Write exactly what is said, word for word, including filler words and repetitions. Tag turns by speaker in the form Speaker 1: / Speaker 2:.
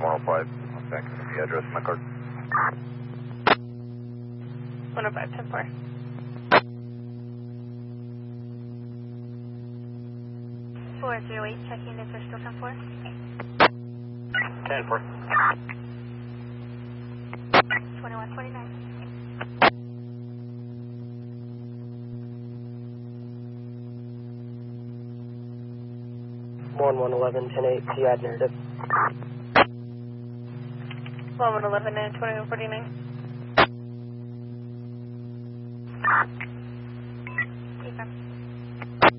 Speaker 1: one oh five. Thanks for the address in my card.
Speaker 2: one oh five, ten four. four zero eight, checking if they're still ten four.
Speaker 1: ten four.
Speaker 2: twenty-one twenty-nine.
Speaker 3: one one eleven ten eight, T I D narrative.
Speaker 2: one one eleven and twenty-one forty-nine.